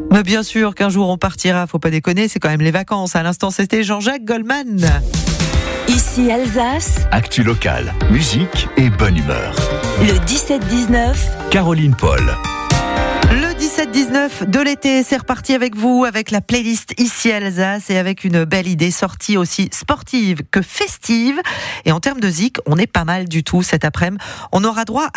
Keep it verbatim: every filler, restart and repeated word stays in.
Mais bien sûr qu'un jour on partira, faut pas déconner, c'est quand même les vacances. À l'instant, c'était Jean-Jacques Goldman. Ici Alsace. Actu locale, musique et bonne humeur. Le dix-sept dix-neuf. Caroline Paul. Le dix-sept dix-neuf de l'été, c'est reparti avec vous, avec la playlist Ici Alsace et avec une belle idée sortie aussi sportive que festive. Et en termes de zik, on est pas mal du tout cet après-midi. On aura droit